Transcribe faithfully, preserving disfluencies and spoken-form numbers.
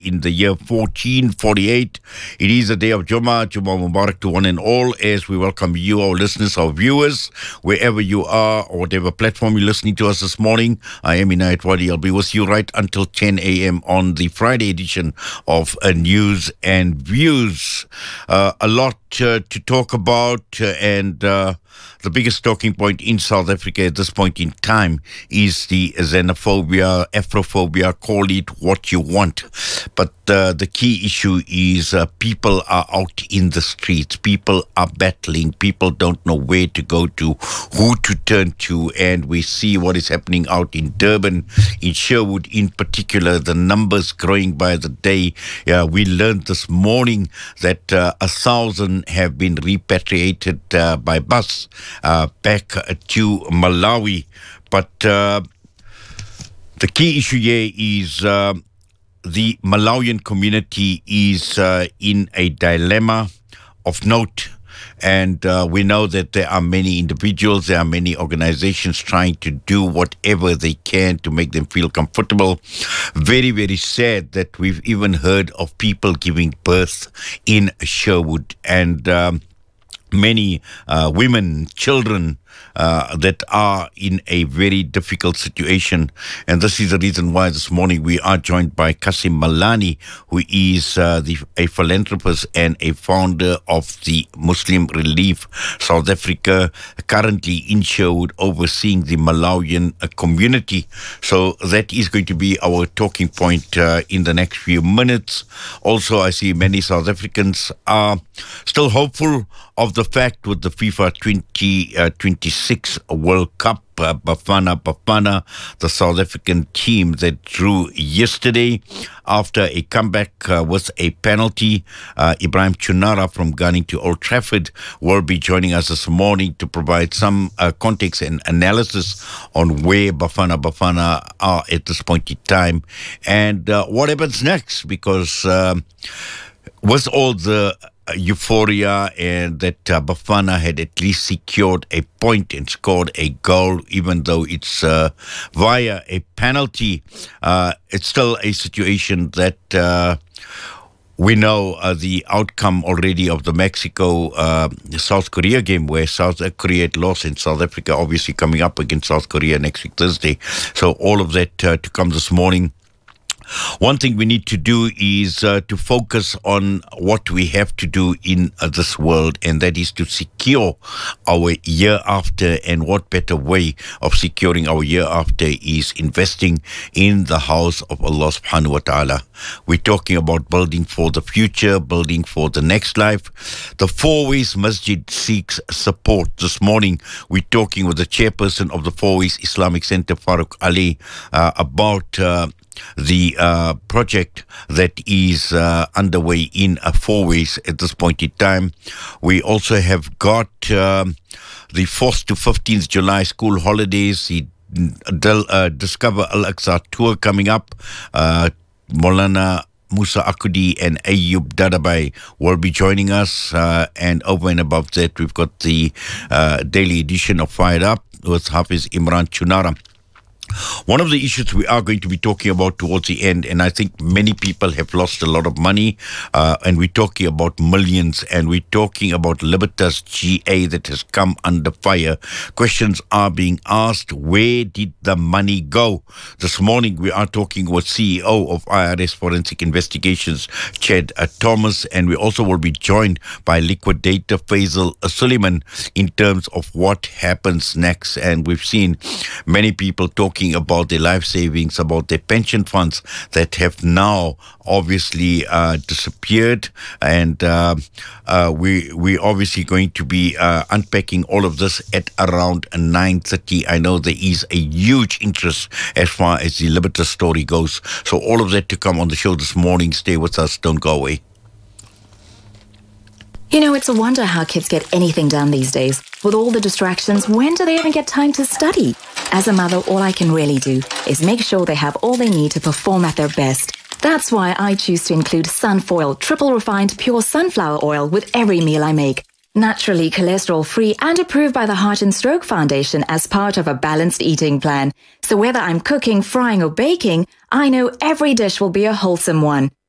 in the year fourteen forty-eight. It is a day of Jummah. Jummah Mubarak to one and all, as we welcome you, our listeners, our viewers, wherever you are or whatever platform you're listening to us this morning. I am Inayat Wadi. I'll be with you right until ten a.m. on the Friday edition of uh, News and Views. Uh, a lot uh, to talk about, uh, and uh, the biggest talking point in South Africa at this point in time is the xenophobia, Afrophobia, call it what you want. But uh, the key issue is uh, people are out in the streets. People are battling. People don't know where to go to, who to turn to. And we see what is happening out in Durban, in Sherwood in particular, the numbers growing by the day. Uh, we learned this morning that uh, a thousand have been repatriated uh, by bus uh, back to Malawi. But uh, the key issue here is uh, the Malawian community is uh, in a dilemma of note. And uh, we know that there are many individuals, there are many organizations trying to do whatever they can to make them feel comfortable. Very, very sad that we've even heard of people giving birth in Sherwood, and um, many uh, women, children, Uh, that are in a very difficult situation. And this is the reason why this morning we are joined by Kasim Malani, who is uh, the, a philanthropist and a founder of the Muslim Relief South Africa, currently in Sherwood, overseeing the Malawian uh, community. So that is going to be our talking point uh, in the next few minutes. Also, I see many South Africans are still hopeful of the fact with the FIFA twenty twenty-six World Cup, uh, Bafana Bafana, the South African team that drew yesterday after a comeback uh, with a penalty. Uh, Ibrahim Chunara from Gunning to Old Trafford will be joining us this morning to provide some uh, context and analysis on where Bafana Bafana are at this point in time and uh, what happens next, because um, with all the euphoria and that uh, Bafana had at least secured a point and scored a goal, even though it's uh, via a penalty. Uh, it's still a situation that uh, we know uh, the outcome already of the Mexico uh, South Korea game, where South Korea had lost and South Africa obviously coming up against South Korea next week Thursday. So all of that uh, to come this morning. One thing we need to do is uh, to focus on what we have to do in uh, this world, and that is to secure our year after. And what better way of securing our year after is investing in the house of Allah subhanahu wa ta'ala. We're talking about building for the future, building for the next life. The Four Ways Masjid seeks support. This morning, we're talking with the chairperson of the Four Ways Islamic Center, Farooq Ali, uh, about uh, the uh, project that is uh, underway in uh, Four Ways at this point in time. We also have got um, the fourth to fifteenth July school holidays, the uh, Discover Al-Aqsa tour coming up. Uh, Maulana Musa Akudi and Ayub Dadabai will be joining us. Uh, and over and above that, we've got the uh, daily edition of Fired Up with Hafiz Imran Chunara. One of the issues we are going to be talking about towards the end, and I think many people have lost a lot of money, uh, and we're talking about millions, and we're talking about Libertas G A that has come under fire. Questions are being asked, where did the money go? This morning we are talking with C E O of I R S Forensic Investigations, Chad uh, Thomas, and we also will be joined by liquidator Faisal Suleiman in terms of what happens next. And we've seen many people talking about their life savings, about their pension funds that have now obviously uh, disappeared, and uh, uh, we we obviously going to be uh, unpacking all of this at around nine thirty. I know there is a huge interest as far as the Libertas story goes, so all of that to come on the show this morning. Stay with us, don't go away. You know, it's a wonder how kids get anything done these days. With all the distractions, when do they even get time to study? As a mother, all I can really do is make sure they have all they need to perform at their best. That's why I choose to include Sunfoil triple refined pure sunflower oil with every meal I make. Naturally cholesterol-free and approved by the Heart and Stroke Foundation as part of a balanced eating plan. So whether I'm cooking, frying or baking, I know every dish will be a wholesome one.